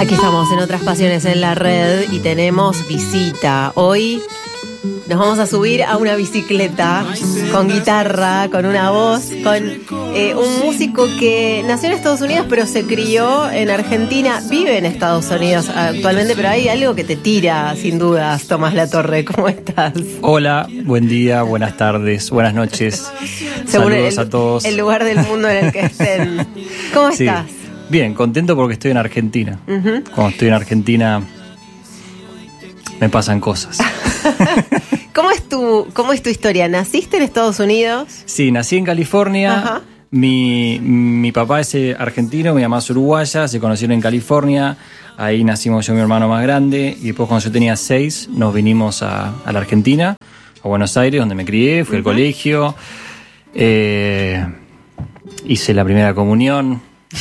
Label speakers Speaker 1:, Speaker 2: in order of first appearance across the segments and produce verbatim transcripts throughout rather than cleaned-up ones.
Speaker 1: Aquí estamos en Otras Pasiones en la Red y tenemos visita. Hoy nos vamos a subir a una bicicleta con guitarra, con una voz, con eh, un músico que nació en Estados Unidos pero se crió en Argentina, vive en Estados Unidos actualmente, pero hay algo que te tira, sin dudas. Tomás Latorre, ¿cómo estás?
Speaker 2: Hola, buen día, buenas tardes, buenas noches.
Speaker 1: Según
Speaker 2: Saludos
Speaker 1: el,
Speaker 2: a todos.
Speaker 1: El lugar del mundo en el que estén. ¿Cómo
Speaker 2: Sí.
Speaker 1: estás?
Speaker 2: Bien, contento porque estoy en Argentina.
Speaker 1: Uh-huh.
Speaker 2: Cuando estoy en Argentina me pasan cosas.
Speaker 1: ¿Cómo es tu, cómo es tu historia? ¿Naciste en Estados Unidos?
Speaker 2: Sí, nací en California.
Speaker 1: Ajá.
Speaker 2: Mi, mi papá es argentino, mi mamá es uruguaya, se conocieron en California. Ahí nacimos yo y mi hermano más grande. Y después, cuando yo tenía seis, nos vinimos a, a la Argentina, a Buenos Aires, donde me crié, fui uh-huh. al colegio. Eh, hice la primera comunión.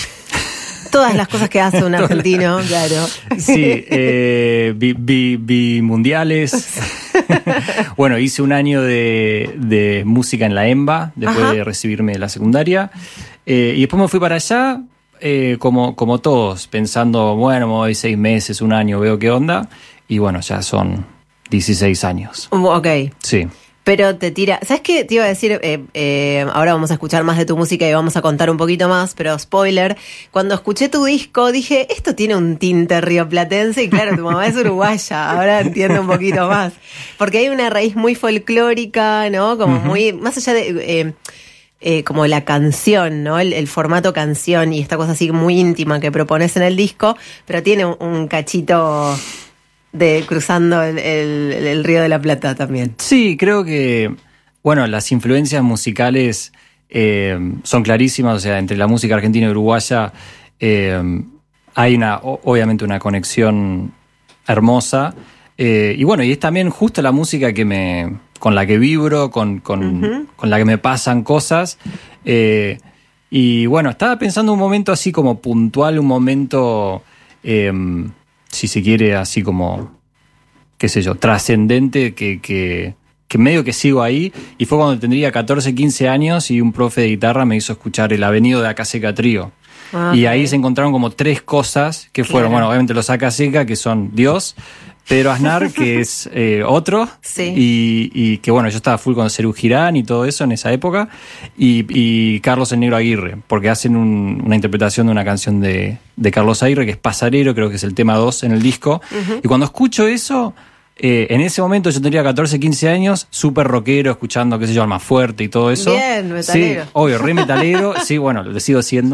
Speaker 1: Todas las cosas que hace un argentino, claro.
Speaker 2: Sí, eh, vi, vi, vi mundiales. Bueno, hice un año de, de música en la EMBA, después Ajá. de recibirme de la secundaria. Eh, y después me fui para allá, eh, como, como todos, pensando, bueno, me voy seis meses, un año, veo qué onda. Y bueno, ya son dieciséis años.
Speaker 1: Ok.
Speaker 2: Sí.
Speaker 1: Pero te tira... ¿Sabes qué? Te iba a decir, eh, eh, ahora vamos a escuchar más de tu música y vamos a contar un poquito más, pero spoiler, cuando escuché tu disco dije, esto tiene un tinte rioplatense y claro, tu mamá es uruguaya, ahora entiendo un poquito más. Porque hay una raíz muy folclórica, ¿no? Como uh-huh. muy... Más allá de... Eh, eh, como la canción, ¿no? El, el formato canción y esta cosa así muy íntima que propones en el disco, pero tiene un, un cachito... de cruzando el, el, el Río de la Plata también.
Speaker 2: Sí, creo que, bueno, las influencias musicales eh, son clarísimas, o sea, entre la música argentina y uruguaya eh, hay una, obviamente una conexión hermosa, eh, y bueno, y es también justo la música que me, con la que vibro, con, con, uh-huh. con la que me pasan cosas, eh, y bueno, estaba pensando un momento así como puntual, un momento... Eh, si se quiere, así como, qué sé yo, trascendente, que, que, que medio que sigo ahí. Y fue cuando tendría catorce, quince años y un profe de guitarra me hizo escuchar El Avenido de Acaseca Trío. Okay. Y ahí se encontraron como tres cosas que fueron, claro. bueno, obviamente los Acaseca, que son Dios, Pedro Aznar, que es eh, otro,
Speaker 1: sí.
Speaker 2: y, y que bueno, yo estaba full con Serú Girán y todo eso en esa época, y, y Carlos el Negro Aguirre, porque hacen un, una interpretación de una canción de, de Carlos Aguirre, que es Pasarero, creo que es el tema dos en el disco, uh-huh. y cuando escucho eso... Eh, en ese momento yo tendría catorce, quince años, súper rockero, escuchando, qué sé yo, Almafuerte y todo eso.
Speaker 1: Bien, metalero.
Speaker 2: Sí, obvio, re metalero, sí, bueno, lo sigo siendo.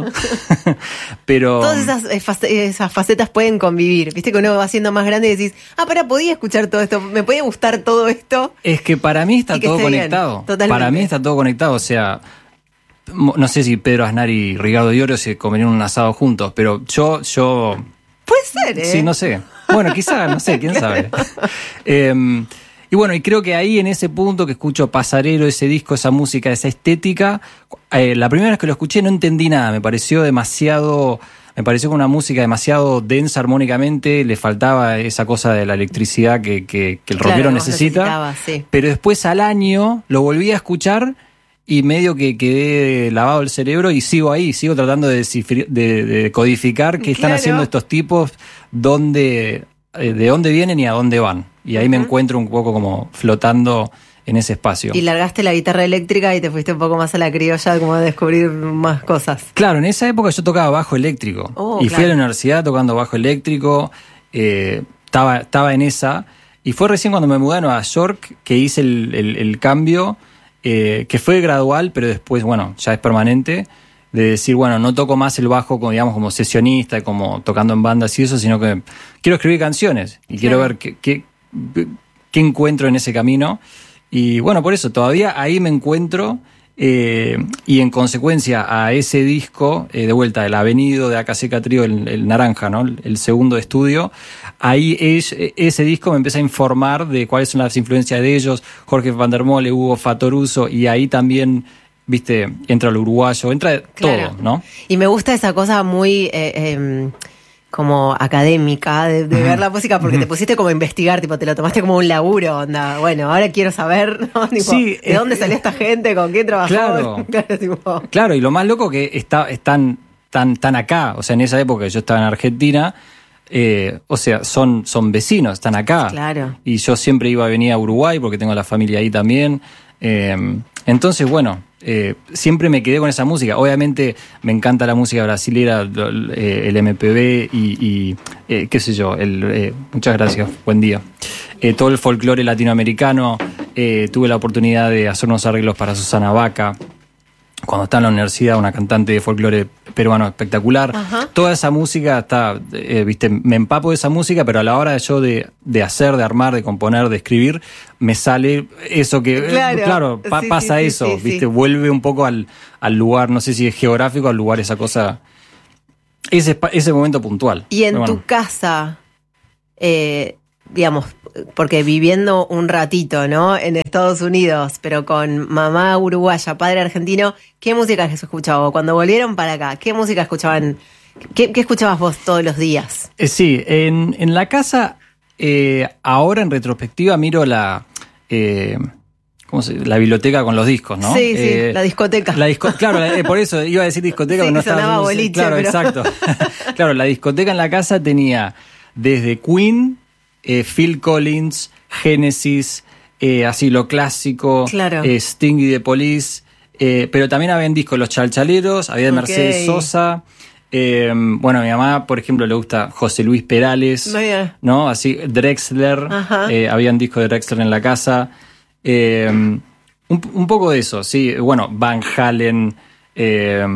Speaker 2: Pero...
Speaker 1: Todas esas, esas facetas pueden convivir. Viste que uno va siendo más grande y decís, ah, para, podía escuchar todo esto, me podía gustar todo esto.
Speaker 2: Es que para mí está todo conectado. Para mí está todo conectado, o sea... No sé si Pedro Aznar y Ricardo Iorio se comerían un asado juntos, pero yo... yo
Speaker 1: Puede ser, ¿eh?
Speaker 2: Sí, no sé. Bueno, quizá, no sé, quién sabe. eh, y bueno, y creo que ahí en ese punto que escucho Pasarero, ese disco, esa música, esa estética, eh, la primera vez que lo escuché no entendí nada, me pareció demasiado... Me pareció una música demasiado densa armónicamente, le faltaba esa cosa de la electricidad que, que, que el
Speaker 1: claro,
Speaker 2: rockero necesita.
Speaker 1: Sí.
Speaker 2: Pero después al año lo volví a escuchar y medio que quedé lavado el cerebro y sigo ahí, sigo tratando de, descifri- de, de codificar qué están
Speaker 1: claro.
Speaker 2: haciendo estos tipos, dónde, de dónde vienen y a dónde van. Y ahí uh-huh. me encuentro un poco como flotando en ese espacio.
Speaker 1: Y largaste la guitarra eléctrica y te fuiste un poco más a la criolla, como a descubrir más cosas.
Speaker 2: Claro, en esa época yo tocaba bajo eléctrico.
Speaker 1: Oh,
Speaker 2: y
Speaker 1: claro.
Speaker 2: fui a la universidad tocando bajo eléctrico, eh, estaba, estaba en esa. Y fue recién cuando me mudé a Nueva York que hice el, el, el cambio... Eh, que fue gradual, pero después, bueno, ya es permanente, de decir, bueno, no toco más el bajo como, digamos, como sesionista, como tocando en bandas y eso, sino que quiero escribir canciones y claro. quiero ver qué, qué, qué encuentro en ese camino. Y bueno, por eso, todavía ahí me encuentro eh, y en consecuencia a ese disco, eh, de vuelta, El Avenido de Acaseca Trío, el, el Naranja, ¿no? El, el segundo de estudio, ahí es, ese disco me empieza a informar de cuáles son las influencias de ellos, Jorge Van der Mole, Hugo Fatoruso, y ahí también, viste, entra lo uruguayo, entra
Speaker 1: claro.
Speaker 2: todo, ¿no?
Speaker 1: Y me gusta esa cosa muy... Eh, eh, como académica de, de ver la música, porque te pusiste como a investigar, tipo, te lo tomaste como un laburo, onda, bueno, ahora quiero saber, ¿no? Tipo,
Speaker 2: sí,
Speaker 1: ¿de dónde salió esta gente? ¿Con quién trabajó?
Speaker 2: Claro,
Speaker 1: claro, tipo.
Speaker 2: claro, y lo más loco que está, están tan, tan acá, o sea, en esa época yo estaba en Argentina, eh, o sea, son, son vecinos, están acá.
Speaker 1: Claro.
Speaker 2: Y yo siempre iba a venir a Uruguay porque tengo la familia ahí también. Eh, entonces, bueno, eh, siempre me quedé con esa música. Obviamente me encanta la música brasilera, eh, el M P B y, y eh, qué sé yo. El, eh, muchas gracias, buen día. Eh, todo el folclore latinoamericano. Eh, tuve la oportunidad de hacer unos arreglos para Susana Baca. Cuando estaba en la universidad, una cantante de folclore peruano espectacular. Ajá. Toda esa música está, eh, viste, me empapo de esa música, pero a la hora de yo de, de hacer, de armar, de componer, de escribir, me sale eso que, claro, eh, claro pa- sí, pasa sí, eso, sí, viste, sí. Vuelve un poco al, al lugar, no sé si es geográfico, al lugar, esa cosa, ese, ese momento puntual.
Speaker 1: Y en bueno. tu casa, eh, digamos, porque viviendo un ratito, ¿no? En Estados Unidos, pero con mamá uruguaya, padre argentino, ¿qué música escuchaba? Cuando volvieron para acá, ¿qué música escuchaban? ¿Qué, qué escuchabas vos todos los días?
Speaker 2: Eh, sí, en, en la casa, eh, ahora en retrospectiva miro la... Eh, ¿Cómo se dice? La biblioteca con los discos, ¿no?
Speaker 1: Sí, sí,
Speaker 2: eh,
Speaker 1: la discoteca.
Speaker 2: La disco, claro, eh, por eso iba a decir discoteca,
Speaker 1: sí,
Speaker 2: pero no
Speaker 1: sonaba
Speaker 2: estaba...
Speaker 1: boliche,
Speaker 2: claro,
Speaker 1: pero...
Speaker 2: exacto. Claro, la discoteca en la casa tenía desde Queen... Eh, Phil Collins, Genesis, eh, así lo clásico,
Speaker 1: claro.
Speaker 2: eh, Sting y The Police, eh, pero también había en discos Los Chalchaleros, había de okay. Mercedes Sosa, eh, bueno, a mi mamá, por ejemplo, le gusta José Luis Perales,
Speaker 1: oh, yeah.
Speaker 2: ¿no? Así, Drexler, eh, habían discos de Drexler en la casa, eh, un, un poco de eso, sí, bueno, Van Halen, eh,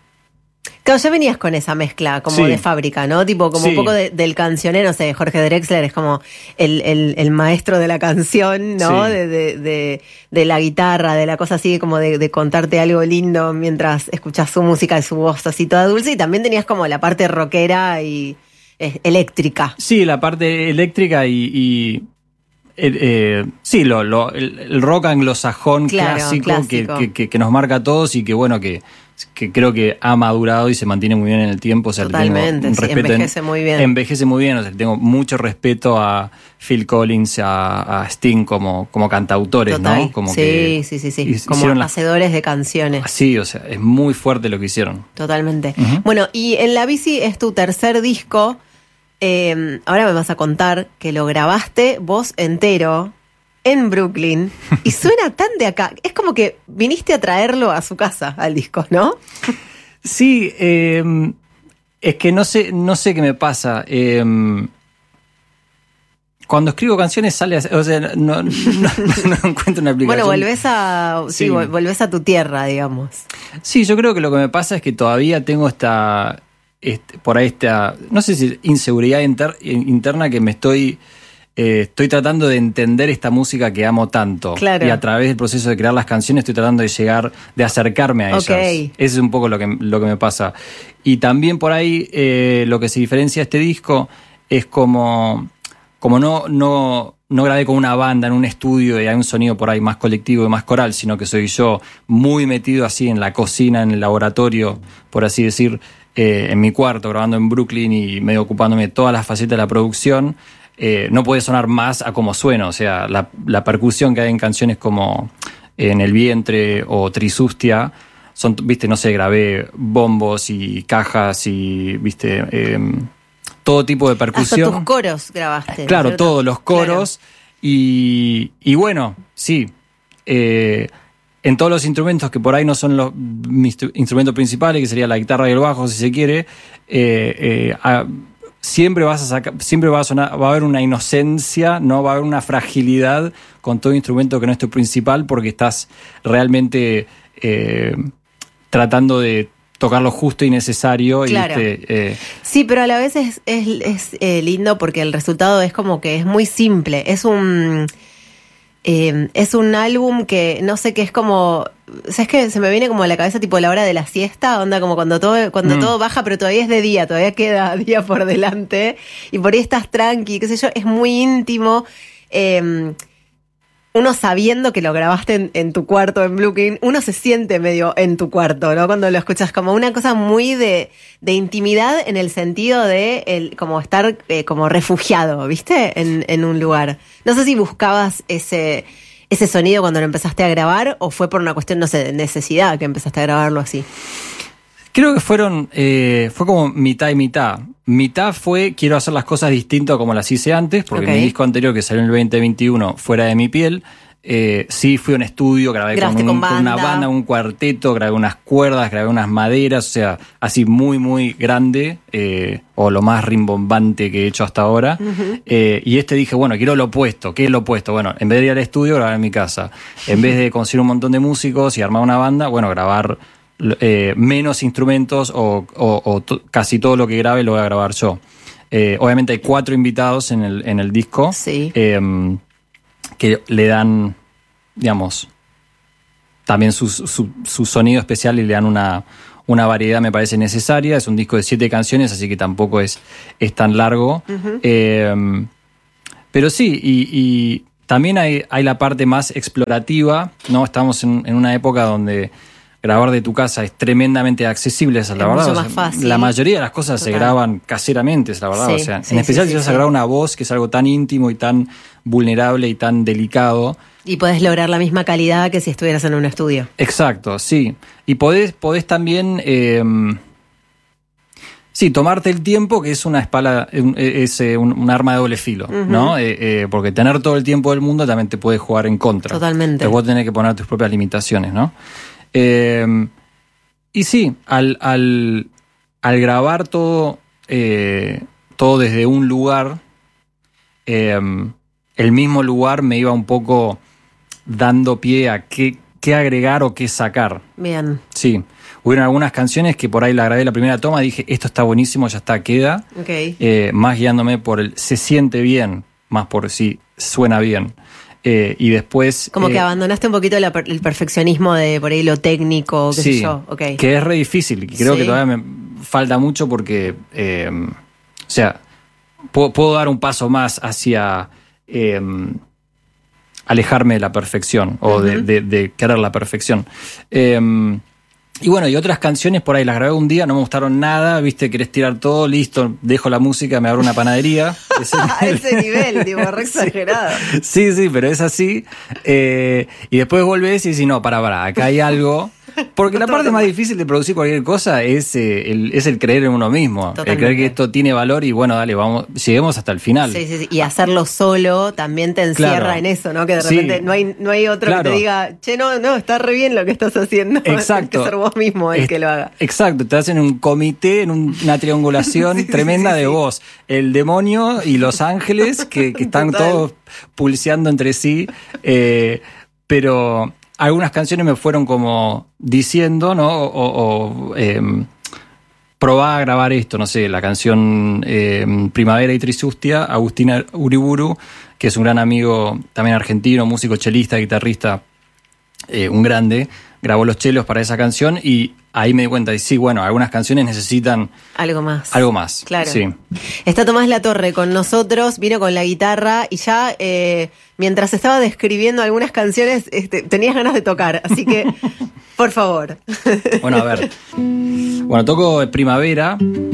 Speaker 1: claro, ya venías con esa mezcla como sí. de fábrica, ¿no? Tipo como sí. un poco de, del cancionero, no sé, Jorge Drexler es como el, el, el maestro de la canción, ¿no? Sí. De, de, de, de la guitarra, de la cosa así como de, de contarte algo lindo mientras escuchás su música y su voz así toda dulce. Y también tenías como la parte rockera y eh, eléctrica.
Speaker 2: Sí, la parte eléctrica y... y... Eh, eh, sí, lo, lo, el, el rock anglosajón
Speaker 1: claro,
Speaker 2: clásico,
Speaker 1: clásico.
Speaker 2: Que, que, que nos marca a todos y que bueno, que, que creo que ha madurado y se mantiene muy bien en el tiempo. O sea,
Speaker 1: totalmente,
Speaker 2: tengo un
Speaker 1: sí,
Speaker 2: respeto
Speaker 1: envejece
Speaker 2: en,
Speaker 1: muy bien.
Speaker 2: Envejece muy bien, o sea, tengo mucho respeto a Phil Collins, a, a Sting como, como cantautores,
Speaker 1: total.
Speaker 2: ¿no? Como
Speaker 1: sí,
Speaker 2: que
Speaker 1: sí, sí, sí, como hacedores la... de canciones.
Speaker 2: Sí, o sea, es muy fuerte lo que hicieron.
Speaker 1: Totalmente. Uh-huh. Bueno, y En la bici es tu tercer disco. Eh, ahora me vas a contar que lo grabaste vos entero en Brooklyn y suena tan de acá. Es como que viniste a traerlo a su casa, al disco, ¿no?
Speaker 2: Sí, eh, es que no sé, no sé qué me pasa. Eh, cuando escribo canciones sale a, o sea, no, no, no, no encuentro una aplicación.
Speaker 1: Bueno, volvés a, sí. Sí, volvés a tu tierra, digamos.
Speaker 2: Sí, yo creo que lo que me pasa es que todavía tengo esta, este, por ahí esta, no sé si inseguridad inter, interna que me estoy... Eh, estoy tratando de entender esta música que amo tanto.
Speaker 1: Claro.
Speaker 2: Y a través del proceso de crear las canciones estoy tratando de llegar, de acercarme a ellas.
Speaker 1: Okay.
Speaker 2: Ese es un poco lo que, lo que me pasa. Y también por ahí eh, lo que se diferencia de este disco es como, como no, no, no grabé con una banda en un estudio y hay un sonido por ahí más colectivo y más coral, sino que soy yo muy metido así en la cocina, en el laboratorio, por así decir, eh, en mi cuarto, grabando en Brooklyn y medio ocupándome de todas las facetas de la producción. Eh, no puede sonar más a como suena, o sea, la, la percusión que hay en canciones como En el vientre o Trisustia, son, viste, no sé, grabé bombos y cajas y, viste, eh, todo tipo de percusión.
Speaker 1: Hasta tus coros grabaste.
Speaker 2: Claro,
Speaker 1: ¿cierto?
Speaker 2: todos los coros. Claro. Y, y bueno, sí, eh, en todos los instrumentos que por ahí no son los mis instrumentos principales, que sería la guitarra y el bajo, si se quiere, eh, eh, a, siempre vas a sacar, siempre va a sonar, va a haber una inocencia, no va a haber una fragilidad con todo instrumento que no es tu principal, porque estás realmente eh, tratando de tocar lo justo y necesario.
Speaker 1: Claro.
Speaker 2: Y este, eh,
Speaker 1: sí, pero a la vez es, es, es eh, lindo porque el resultado es como que es muy simple. Es un eh, es un álbum que no sé, qué es como... ¿Sabes qué? Se me viene como a la cabeza tipo la hora de la siesta, onda como cuando todo cuando mm. todo baja, pero todavía es de día, todavía queda día por delante y por ahí estás tranqui, qué sé yo, es muy íntimo. Eh, uno sabiendo que lo grabaste en, en tu cuarto en Brooklyn, uno se siente medio en tu cuarto, ¿no? Cuando lo escuchas, como una cosa muy de, de intimidad en el sentido de el, como estar eh, como refugiado, ¿viste? En, en un lugar. No sé si buscabas ese... ese sonido cuando lo empezaste a grabar o fue por una cuestión, no sé, de necesidad que empezaste a grabarlo así.
Speaker 2: Creo que fueron, eh, fue como mitad y mitad. mitad fue quiero hacer las cosas distintas como las hice antes, porque
Speaker 1: Okay.
Speaker 2: mi disco anterior que salió en el veinte veintiuno, Fuera de mi piel, eh, sí fui a un estudio, grabé con, un,
Speaker 1: con,
Speaker 2: con una banda, un cuarteto, grabé unas cuerdas, grabé unas maderas, o sea, así muy, muy grande, eh, o lo más rimbombante que he hecho hasta ahora. Uh-huh. Eh, y este dije, bueno, quiero lo opuesto. ¿Qué es lo opuesto? Bueno, en vez de ir al estudio, grabar en mi casa. En vez de conseguir un montón de músicos y armar una banda, bueno, grabar eh, menos instrumentos o, o, o to- casi todo lo que grabe lo voy a grabar yo. Eh, obviamente hay cuatro invitados en el, en el disco.
Speaker 1: Sí.
Speaker 2: Eh, que le dan, digamos, también su, su, su sonido especial y le dan una, una variedad, me parece necesaria. Es un disco de siete canciones, así que tampoco es, es tan largo. Uh-huh. Eh, pero sí, y, y también hay, hay la parte más explorativa, ¿no? Estamos en, en una época donde grabar de tu casa es tremendamente accesible, esa es la
Speaker 1: es
Speaker 2: verdad.
Speaker 1: Mucho
Speaker 2: o sea,
Speaker 1: más fácil.
Speaker 2: La mayoría de las cosas Total. se graban caseramente, es la verdad.
Speaker 1: Sí,
Speaker 2: o sea,
Speaker 1: sí,
Speaker 2: en especial
Speaker 1: sí,
Speaker 2: si vas
Speaker 1: sí,
Speaker 2: a grabar
Speaker 1: sí.
Speaker 2: una voz, que es algo tan íntimo y tan vulnerable y tan delicado.
Speaker 1: Y podés lograr la misma calidad que si estuvieras en un estudio.
Speaker 2: Exacto, sí. Y podés, podés también... Eh, sí, tomarte el tiempo, que es una espada, es un, un arma de doble filo, uh-huh. ¿no? Eh, eh, porque tener todo el tiempo del mundo también te puede jugar en contra.
Speaker 1: Totalmente.
Speaker 2: Te puedes tener que poner tus propias limitaciones, ¿no? Eh, y sí, al, al, al grabar todo, eh, todo desde un lugar, eh, el mismo lugar me iba un poco dando pie a qué, qué agregar o qué sacar.
Speaker 1: Bien.
Speaker 2: Sí. Hubieron algunas canciones que por ahí la grabé la primera toma, dije, esto está buenísimo, ya está, queda.
Speaker 1: Okay.
Speaker 2: Eh, más guiándome por el se siente bien, más por si suena bien. Eh, y después...
Speaker 1: Como
Speaker 2: eh,
Speaker 1: que abandonaste un poquito la, el perfeccionismo de por ahí lo técnico, qué
Speaker 2: sí,
Speaker 1: sé yo. Okay.
Speaker 2: Que es re difícil. Creo
Speaker 1: sí.
Speaker 2: que todavía me falta mucho porque, eh, o sea, puedo, puedo dar un paso más hacia... Eh, alejarme de la perfección o uh-huh. de, de, de querer la perfección. Eh, y bueno, y otras canciones por ahí las grabé un día, no me gustaron nada, viste, querés tirar todo, listo, dejo la música, me abro una panadería.
Speaker 1: Ese a ese nivel, tipo, re exagerado.
Speaker 2: Sí, sí, pero es así. Eh, y después volvés y decís, no, para, para, acá hay algo. Porque la parte más difícil de producir cualquier cosa es, eh, el, es el creer en uno mismo. Totalmente. El creer que esto tiene valor y bueno, dale, vamos, lleguemos hasta el final.
Speaker 1: Sí, sí, sí. Y hacerlo solo también te encierra claro. en eso, ¿no? Que de repente sí. no hay no hay otro claro. que te diga, che, no, no, está re bien lo que estás haciendo.
Speaker 2: Exacto.
Speaker 1: Tienes que ser vos mismo el es, que lo haga.
Speaker 2: Exacto, te hacen un comité en un, una triangulación sí, tremenda sí, sí, de sí. vos, el demonio y los ángeles que, que están Total. todos pulseando entre sí. Eh, pero... Algunas canciones me fueron como diciendo, ¿no? O, o eh, probá a grabar esto, no sé, la canción eh, Primavera y Trisustia, Agustina Uriburu, que es un gran amigo también argentino, músico, chelista, guitarrista, eh, un grande, grabó los chelos para esa canción y ahí me di cuenta, y sí, bueno, algunas canciones necesitan...
Speaker 1: Algo más.
Speaker 2: Algo más,
Speaker 1: claro.
Speaker 2: Sí.
Speaker 1: Está Tomás Latorre con nosotros, vino con la guitarra y ya eh, mientras estaba describiendo algunas canciones este, tenías ganas de tocar, así que, por favor.
Speaker 2: Bueno, a ver. Bueno, toco Primavera.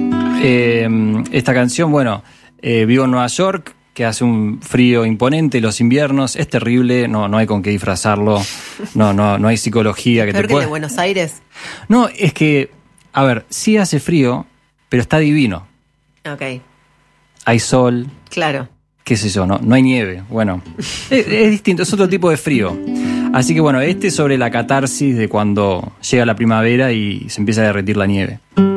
Speaker 2: Eh, esta canción, bueno, eh, vivo en Nueva York, que hace un frío imponente, los inviernos, es terrible, no, no hay con qué disfrazarlo, no, no, no hay psicología que
Speaker 1: ¿Peor
Speaker 2: te
Speaker 1: que
Speaker 2: pueda...
Speaker 1: de Buenos Aires?
Speaker 2: No, es que, a ver, sí hace frío, pero está divino.
Speaker 1: Ok.
Speaker 2: Hay sol.
Speaker 1: Claro.
Speaker 2: Qué sé yo, no, no hay nieve, bueno, es, es distinto, es otro tipo de frío. Así que bueno, este es sobre la catarsis de cuando llega la primavera y se empieza a derretir la nieve.